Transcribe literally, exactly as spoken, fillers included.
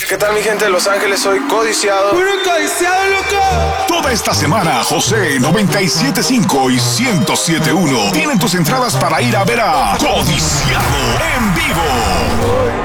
¿Qué tal mi gente de Los Ángeles? Soy Codiciado. ¡Puro codiciado, loco! Toda esta semana, José noventa y siete punto cinco y ciento siete punto uno tienen tus entradas para ir a ver a Codiciado en vivo.